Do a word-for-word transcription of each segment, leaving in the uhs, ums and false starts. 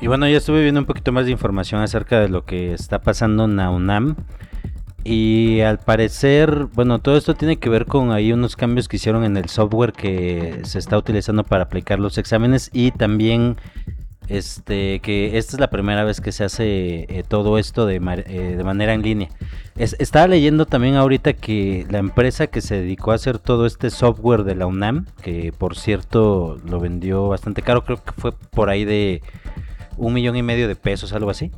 Y bueno, ya estuve viendo un poquito más de información acerca de lo que está pasando en la UNAM. Y al parecer, bueno, todo esto tiene que ver con ahí unos cambios que hicieron en el software que se está utilizando para aplicar los exámenes, y también este que esta es la primera vez que se hace eh, todo esto de, eh, de manera en línea. Es, estaba leyendo también ahorita que la empresa que se dedicó a hacer todo este software de la UNAM, que por cierto lo vendió bastante caro, creo que fue por ahí de un millón y medio de pesos, algo así.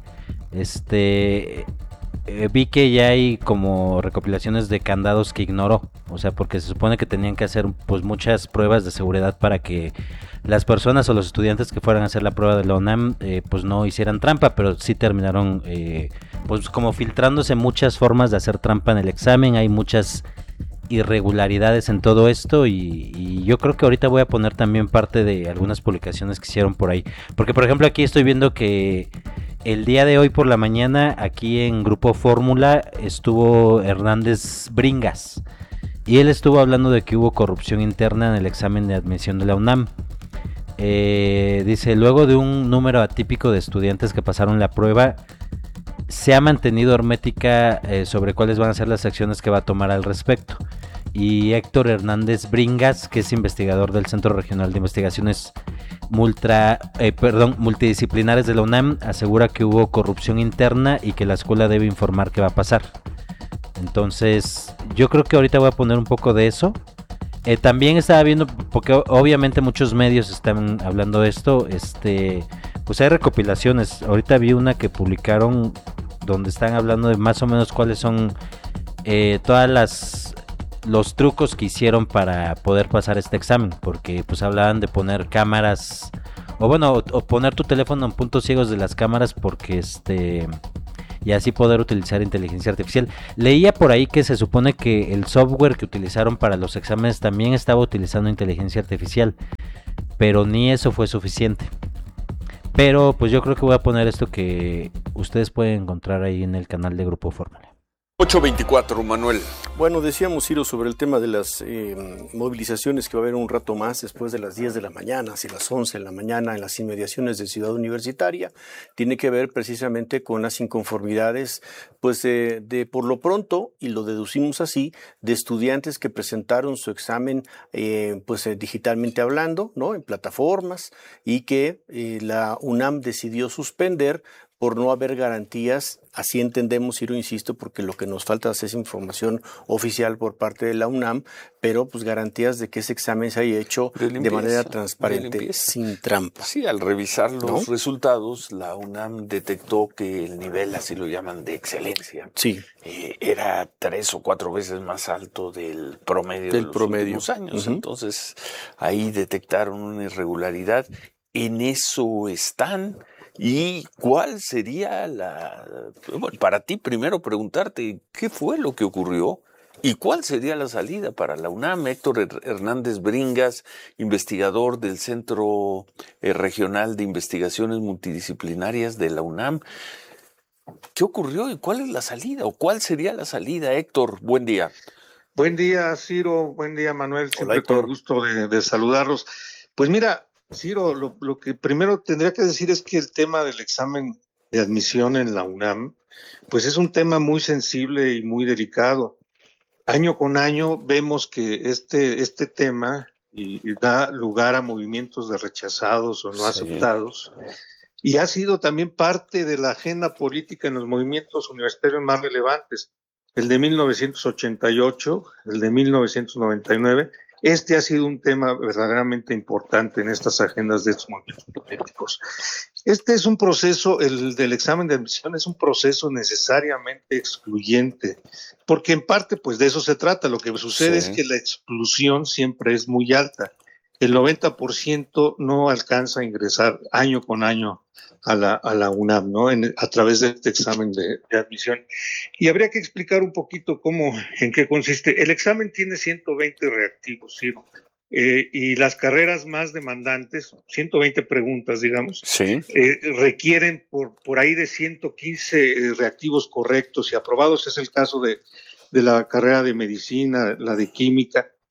Este eh, vi que ya hay como recopilaciones de candados que ignoró, o sea, porque se supone que tenían que hacer pues muchas pruebas de seguridad para que las personas o los estudiantes que fueran a hacer la prueba de la UNAM eh, pues no hicieran trampa, pero sí terminaron eh, pues como filtrándose muchas formas de hacer trampa en el examen. Hay muchas irregularidades en todo esto, y, y yo creo que ahorita voy a poner también parte de algunas publicaciones que hicieron por ahí, porque por ejemplo aquí estoy viendo que el día de hoy por la mañana aquí en Grupo Fórmula estuvo Hernández Bringas, y él estuvo hablando de que hubo corrupción interna en el examen de admisión de la UNAM. Eh, dice, luego de un número atípico de estudiantes que pasaron la prueba, se ha mantenido hermética eh, sobre cuáles van a ser las acciones que va a tomar al respecto. Y Héctor Hernández Bringas, que es investigador del Centro Regional de Investigaciones Multra, eh, perdón, Multidisciplinares de la UNAM, asegura que hubo corrupción interna y que la escuela debe informar qué va a pasar. Entonces, yo creo que ahorita voy a poner un poco de eso. Eh, también estaba viendo, porque obviamente muchos medios están hablando de esto, este, pues hay recopilaciones. Ahorita vi una que publicaron donde están hablando de más o menos cuáles son eh, todas las los trucos que hicieron para poder pasar este examen, porque pues hablaban de poner cámaras, o bueno, o, o poner tu teléfono en puntos ciegos de las cámaras, porque este y así poder utilizar inteligencia artificial. Leía por ahí que se supone que el software que utilizaron para los exámenes también estaba utilizando inteligencia artificial, pero ni eso fue suficiente. Pero pues yo creo que voy a poner esto que ustedes pueden encontrar ahí en el canal de Grupo Fórmula. ocho veinticuatro, Manuel. Bueno, decíamos, Ciro, sobre el tema de las eh, movilizaciones que va a haber un rato más después de las diez de la mañana, hacia las once de la mañana en las inmediaciones de Ciudad Universitaria. Tiene que ver precisamente con las inconformidades, pues de, de por lo pronto, y lo deducimos así, de estudiantes que presentaron su examen eh, pues eh, digitalmente hablando, ¿no? En plataformas, y que eh, la UNAM decidió suspender por no haber garantías. Así entendemos, Ciro, insisto, porque lo que nos falta es información oficial por parte de la UNAM, pero pues garantías de que ese examen se haya hecho de, limpieza, de manera transparente, de sin trampa. Sí, al revisar los ¿no? resultados, la UNAM detectó que el nivel, así lo llaman, de excelencia, sí. eh, era tres o cuatro veces más alto del promedio del de los promedio. últimos años. Uh-huh. Entonces, ahí detectaron una irregularidad. En eso están. ¿Y cuál sería la... Bueno, para ti primero preguntarte, ¿qué fue lo que ocurrió? ¿Y cuál sería la salida para la UNAM? Héctor Hernández Bringas, investigador del Centro Regional de Investigaciones Multidisciplinarias de la UNAM. ¿Qué ocurrió y cuál es la salida? ¿O cuál sería la salida, Héctor? Buen día. Buen día, Ciro. Buen día, Manuel. Siempre Hola, con el gusto de, de saludarlos. Pues mira, Ciro, lo, lo que primero tendría que decir es que el tema del examen de admisión en la UNAM, pues es un tema muy sensible y muy delicado. Año con año vemos que este, este tema y, y da lugar a movimientos de rechazados o no sí. aceptados, y ha sido también parte de la agenda política en los movimientos universitarios más relevantes, el de mil novecientos ochenta y ocho, el de mil novecientos noventa y nueve. Este ha sido un tema verdaderamente importante en estas agendas de estos movimientos políticos. Este es un proceso, el del examen de admisión es un proceso necesariamente excluyente, porque en parte pues de eso se trata. Lo que sucede sí. es que la exclusión siempre es muy alta. El noventa por ciento no alcanza a ingresar año con año a la, a la UNAM, ¿no? En, a través de este examen de, de admisión. Y habría que explicar un poquito cómo, en qué consiste. El examen tiene ciento veinte reactivos, ¿sí? Eh, y las carreras más demandantes, ciento veinte preguntas, digamos, sí. eh, requieren por, por ahí de ciento quince eh, reactivos correctos y aprobados. Es el caso de, de la carrera de medicina, la de química.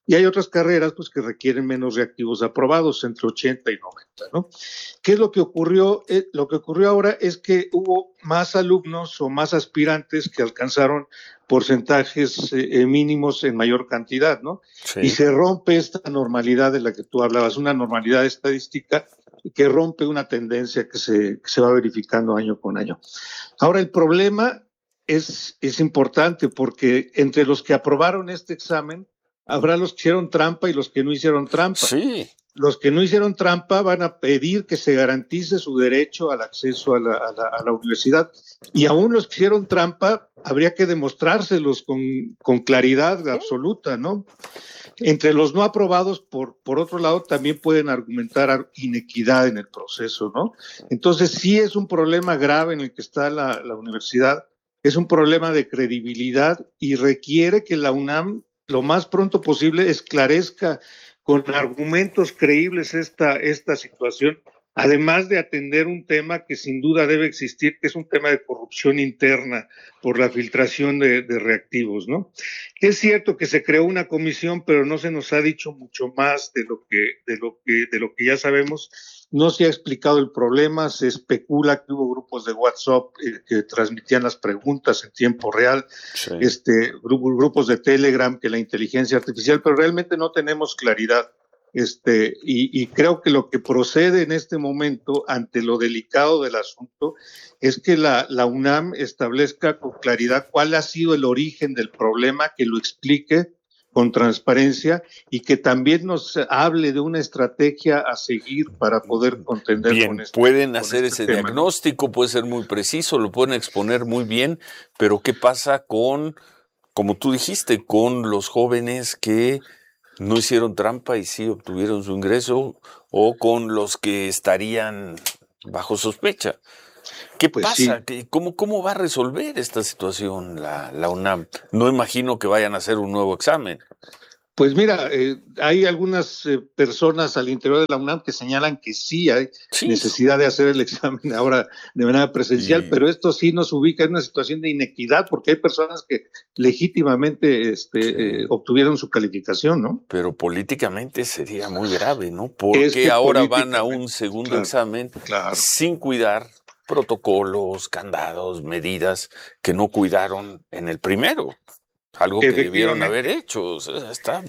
y hay otras carreras pues, que requieren menos reactivos aprobados, entre ochenta y noventa, ¿no? ¿Qué es lo que ocurrió? Eh, lo que ocurrió ahora es que hubo más alumnos o más aspirantes que alcanzaron porcentajes eh, mínimos en mayor cantidad, ¿no? Sí. Y se rompe esta normalidad de la que tú hablabas, una normalidad estadística que rompe una tendencia que se, que se va verificando año con año. Ahora, el problema es, es importante porque entre los que aprobaron este examen, habrá los que hicieron trampa y los que no hicieron trampa. Sí. Los que no hicieron trampa van a pedir que se garantice su derecho al acceso a la, a la, a la universidad. Y aún los que hicieron trampa, habría que demostrárselos con, con claridad absoluta, ¿no? Entre los no aprobados, por, por otro lado, también pueden argumentar inequidad en el proceso, ¿no? Entonces, sí es un problema grave en el que está la, la universidad, es un problema de credibilidad y requiere que la UNAM lo más pronto posible esclarezca con argumentos creíbles esta, esta situación, además de atender un tema que sin duda debe existir, que es un tema de corrupción interna por la filtración de, de reactivos, ¿no? Es cierto que se creó una comisión, pero no se nos ha dicho mucho más de lo que, de lo que, de lo que ya sabemos. No se ha explicado el problema, se especula que hubo grupos de WhatsApp eh, que transmitían las preguntas en tiempo real, sí. este, grupos, grupos de Telegram, que la inteligencia artificial, pero realmente no tenemos claridad. Este, y, y creo que lo que procede en este momento, ante lo delicado del asunto, es que la, la UNAM establezca con claridad cuál ha sido el origen del problema, que lo explique con transparencia y que también nos hable de una estrategia a seguir para poder contender bien, con esto. Pueden con hacer este ese tema, diagnóstico, ¿no? Puede ser muy preciso, lo pueden exponer muy bien, pero ¿qué pasa con, como tú dijiste, con los jóvenes que no hicieron trampa y sí obtuvieron su ingreso, o con los que estarían bajo sospecha? ¿Qué pues pasa? Sí. ¿Cómo, ¿Cómo va a resolver esta situación la, la UNAM? No imagino que vayan a hacer un nuevo examen. Pues mira, eh, hay algunas eh, personas al interior de la UNAM que señalan que sí hay sí. necesidad de hacer el examen ahora de manera presencial, sí. pero esto sí nos ubica en una situación de inequidad, porque hay personas que legítimamente este, sí. eh, obtuvieron su calificación, ¿no? Pero políticamente sería muy grave, ¿no? Porque es que ahora van a un segundo claro, examen claro. sin cuidar protocolos, candados, medidas que no cuidaron en el primero. Algo que debieron haber hecho, o sea, está...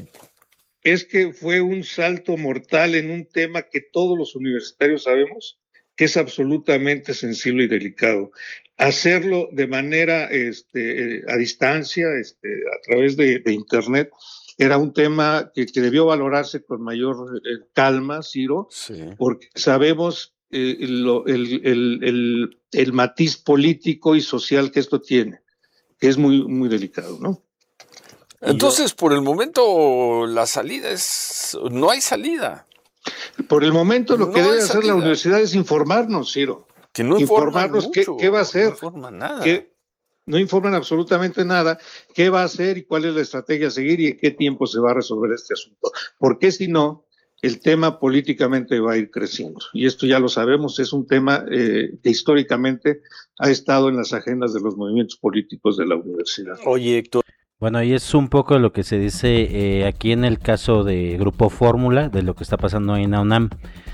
Es que fue un salto mortal en un tema que todos los universitarios sabemos que es absolutamente sensible y delicado. Hacerlo de manera este, a distancia, este, a través de, de Internet, era un tema que, que debió valorarse con mayor eh, calma, Ciro, sí. porque sabemos eh, lo, el, el, el, el matiz político y social que esto tiene, que es muy, muy delicado, ¿no? Entonces, yo, por el momento, la salida es... no hay salida. Por el momento, lo no que debe hacer salida. La universidad es informarnos, Ciro. Que no informarnos mucho, qué, qué va a hacer. No informan nada. Qué, no informan absolutamente nada. ¿Qué va a hacer y cuál es la estrategia a seguir y en qué tiempo se va a resolver este asunto? Porque si no, el tema políticamente va a ir creciendo. Y esto ya lo sabemos, es un tema eh, que históricamente ha estado en las agendas de los movimientos políticos de la universidad. Oye, Héctor. Bueno, y es un poco lo que se dice eh, aquí en el caso de Grupo Fórmula, de lo que está pasando en la UNAM.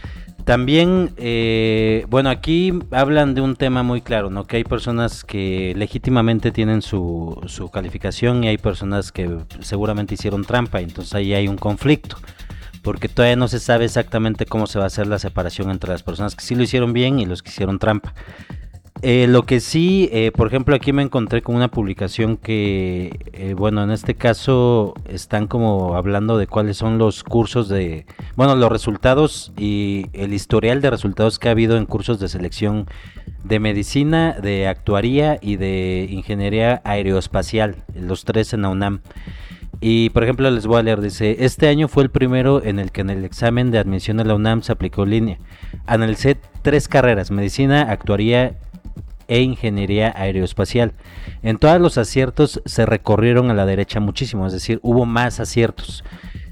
También, eh, bueno, aquí hablan de un tema muy claro, ¿no? Que hay personas que legítimamente tienen su, su calificación y hay personas que seguramente hicieron trampa, entonces ahí hay un conflicto, porque todavía no se sabe exactamente cómo se va a hacer la separación entre las personas que sí lo hicieron bien y los que hicieron trampa. Eh, lo que sí, eh, por ejemplo, aquí me encontré con una publicación que, eh, bueno, en este caso están como hablando de cuáles son los cursos de, bueno, los resultados y el historial de resultados que ha habido en cursos de selección de medicina, de actuaría y de ingeniería aeroespacial, los tres en la UNAM. Y por ejemplo les voy a leer, dice: este año fue el primero en el que en el examen de admisión a la UNAM se aplicó línea. Analicé tres carreras, medicina, actuaría e ingeniería aeroespacial. En todos los aciertos se recorrieron a la derecha muchísimo, es decir, hubo más aciertos.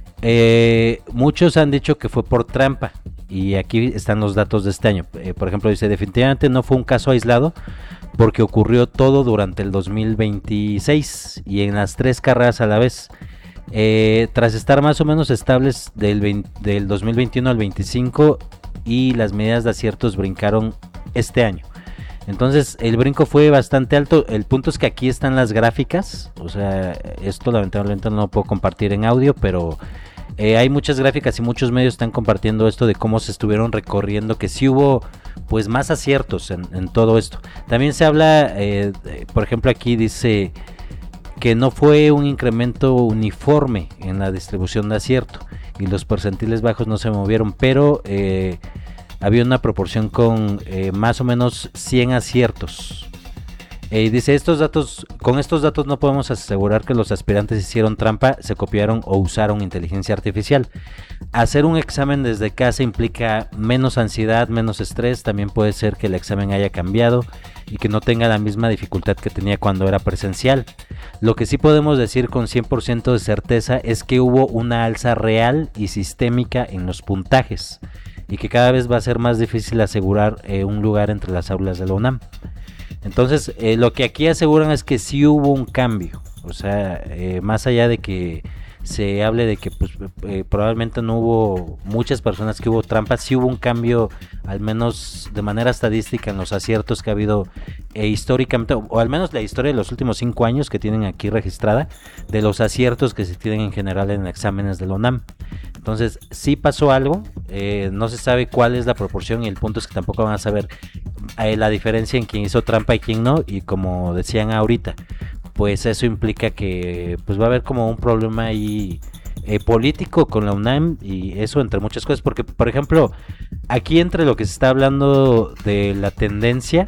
Eh, muchos han dicho que fue por trampa, y aquí están los datos de este año. Eh, por ejemplo, dice: definitivamente no fue un caso aislado, porque ocurrió todo durante el dos mil veintiséis y en las tres carreras a la vez. Eh, tras estar más o menos estables del, veinte, del dos mil veintiuno al veinticinco, y las medidas de aciertos brincaron este año. Entonces el brinco fue bastante alto. El punto es que aquí están las gráficas. O sea, esto lamentablemente no lo puedo compartir en audio, pero eh, hay muchas gráficas y muchos medios están compartiendo esto de cómo se estuvieron recorriendo, que sí hubo pues más aciertos en, en todo esto. También se habla, eh, por ejemplo aquí dice que no fue un incremento uniforme en la distribución de acierto y los percentiles bajos no se movieron, pero eh, había una proporción con eh, más o menos cien aciertos. Eh, dice, estos datos, con estos datos no podemos asegurar que los aspirantes hicieron trampa, se copiaron o usaron inteligencia artificial. Hacer un examen desde casa implica menos ansiedad, menos estrés. También puede ser que el examen haya cambiado y que no tenga la misma dificultad que tenía cuando era presencial. Lo que sí podemos decir con cien por ciento de certeza es que hubo una alza real y sistémica en los puntajes y que cada vez va a ser más difícil asegurar eh, un lugar entre las aulas de la UNAM. Entonces, eh, lo que aquí aseguran es que sí hubo un cambio, o sea, eh, más allá de que se hable de que pues, eh, probablemente no hubo muchas personas que hubo trampas, sí hubo un cambio, al menos de manera estadística, en los aciertos que ha habido eh, históricamente, o, o al menos la historia de los últimos cinco años que tienen aquí registrada, de los aciertos que se tienen en general en exámenes de la UNAM. Entonces, sí pasó algo, eh, no se sabe cuál es la proporción y el punto es que tampoco van a saber eh, la diferencia en quién hizo trampa y quién no, y como decían ahorita, pues eso implica que pues va a haber como un problema ahí eh, político con la UNAM y eso entre muchas cosas, porque por ejemplo, aquí entre lo que se está hablando de la tendencia,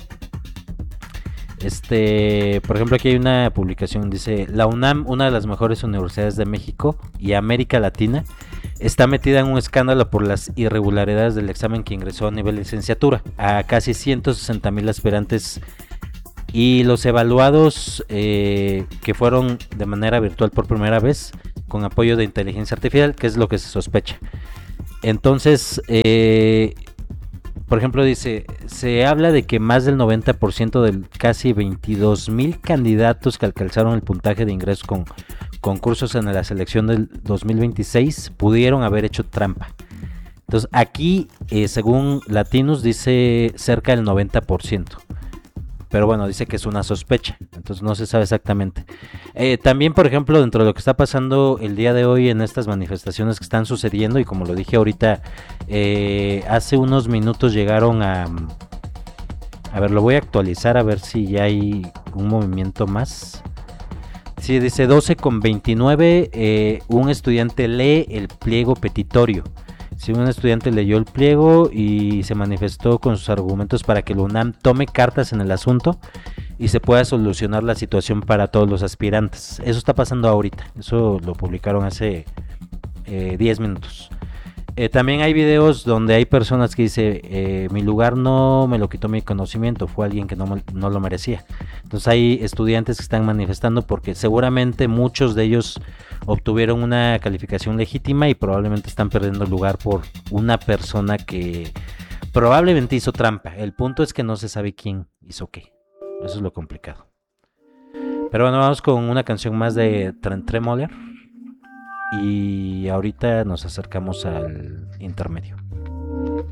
este, por ejemplo, aquí hay una publicación, dice, la UNAM, una de las mejores universidades de México y América Latina, está metida en un escándalo por las irregularidades del examen que ingresó a nivel de licenciatura a casi ciento sesenta mil aspirantes y los evaluados eh, que fueron de manera virtual por primera vez con apoyo de inteligencia artificial, que es lo que se sospecha. Entonces, eh, por ejemplo, dice, se habla de que más del noventa por ciento de casi veintidós mil candidatos que alcanzaron el puntaje de ingreso con concursos en la selección del dos mil veintiséis pudieron haber hecho trampa. Entonces, aquí, eh, según Latinos, dice cerca del noventa por ciento. Pero bueno, dice que es una sospecha, entonces no se sabe exactamente. Eh, también, por ejemplo, dentro de lo que está pasando el día de hoy en estas manifestaciones que están sucediendo, y como lo dije ahorita, eh, hace unos minutos llegaron a... A ver, lo voy a actualizar a ver si ya hay un movimiento más. Sí, dice doce con veintinueve, eh, un estudiante lee el pliego petitorio. Si un estudiante leyó el pliego y se manifestó con sus argumentos para que la UNAM tome cartas en el asunto y se pueda solucionar la situación para todos los aspirantes. Eso está pasando ahorita, eso lo publicaron hace eh, diez minutos. Eh, también hay videos donde hay personas que dicen, eh, mi lugar no me lo quitó mi conocimiento, fue alguien que no, me, no lo merecía. Entonces hay estudiantes que están manifestando porque seguramente muchos de ellos obtuvieron una calificación legítima y probablemente están perdiendo el lugar por una persona que probablemente hizo trampa. El punto es que no se sabe quién hizo qué. Eso es lo complicado. Pero bueno, vamos con una canción más de Trent Tremoller. Y ahorita nos acercamos al intermedio.